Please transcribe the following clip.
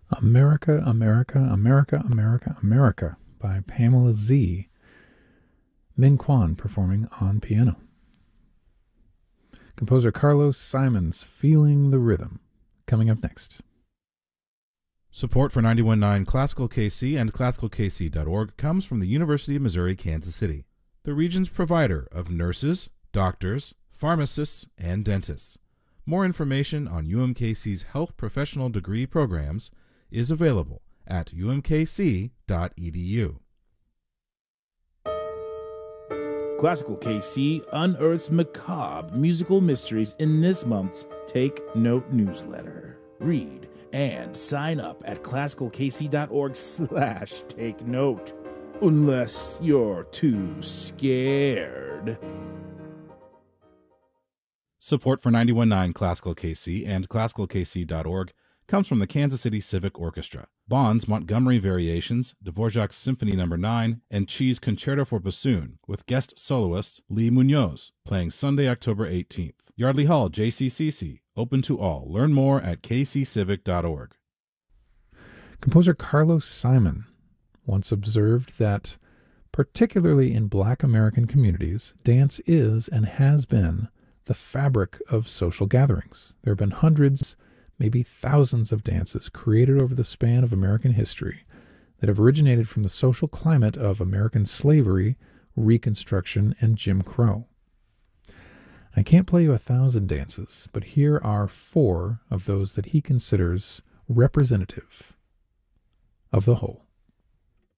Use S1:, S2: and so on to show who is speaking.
S1: America, America, America, America, America by Pamela Z. Min Kwan performing on piano. Composer Carlos Simons, Feeling the Rhythm, coming up next.
S2: Support for 91.9 Classical KC and classicalkc.org comes from the University of Missouri, Kansas City, the region's provider of nurses, doctors, pharmacists, and dentists. More information on UMKC's health professional degree programs is available at umkc.edu.
S3: Classical KC unearths macabre musical mysteries in this month's Take Note newsletter. Read and sign up at classicalkc.org/take note, unless you're too scared.
S2: Support for 91.9 Classical KC and classicalkc.org comes from the Kansas City Civic Orchestra, Bond's Montgomery Variations, Dvorak's Symphony No. 9, and Chee's Concerto for Bassoon, with guest soloist Lee Munoz, playing Sunday, October 18th. Yardley Hall, JCCC, open to all. Learn more at kccivic.org.
S1: Composer Carlos Simon once observed that, particularly in Black American communities, dance is and has been the fabric of social gatherings. There have been hundreds, maybe thousands of dances created over the span of American history that have originated from the social climate of American slavery, Reconstruction, and Jim Crow. I can't play you 1,000 dances, but here are 4 of those that he considers representative of the whole.